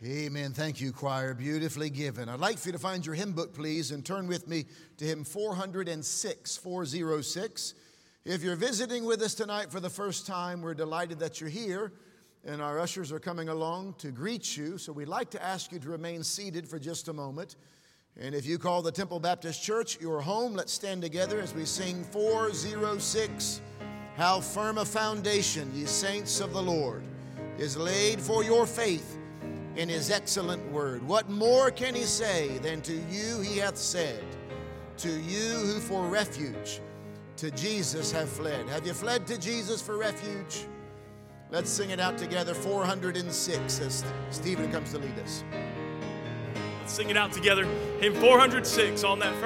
Amen. Thank you, choir. Beautifully given. I'd like for you to find your hymn book, please, and turn with me to hymn 406, 406. If you're visiting with us tonight for the first time, we're delighted that you're here, and our ushers are coming along to greet you. So we'd like to ask you to remain seated for just a moment. And if you call the Temple Baptist Church your home, let's stand together as we sing 406. How firm a foundation, ye saints of the Lord, is laid for your faith in his excellent word. What more can he say than to you he hath said, to you who for refuge to Jesus have fled? Have you fled to Jesus for refuge? Let's sing it out together, 406, as Stephen comes to lead us. Let's sing it out together. Hymn 406 on that first.